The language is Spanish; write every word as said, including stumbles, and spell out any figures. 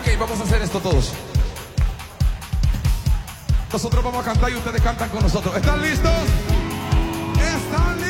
Ok, vamos a hacer esto todos. Nosotros vamos a cantar y ustedes cantan con nosotros. ¿Están listos? ¿Están